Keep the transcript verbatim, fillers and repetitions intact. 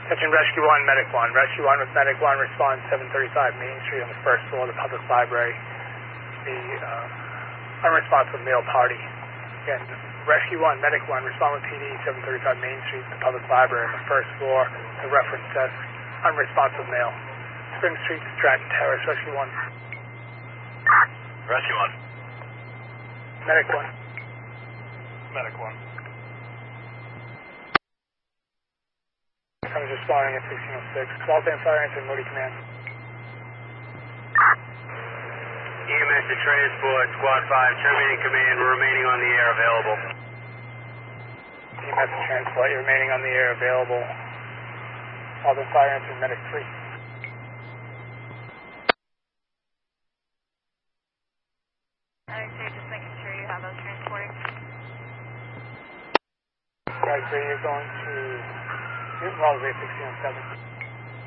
Attention Rescue one, Medic one. Rescue one with Medic one, respond seven thirty-five Main Street on the first floor of the public library. The uh, unresponsive male party. Again, Rescue one, Medic one, respond with P D seven thirty-five Main Street, the public library on the first floor, the reference desk, unresponsive male. Spring Street, Stratton Terrace, Rescue one. Rescue one. Medic one. Medic one. I was responding at sixteen oh six. Call band fire answer, Moody Command. E M S to transport, Squad five, terminating command, we're remaining on the air available. E M S to transport, you're remaining on the air available. Call band fire answer, Medic three. Medic three, just making sure you have those transporting. Medic three, you're going to Newton Wells, sixteen oh seven.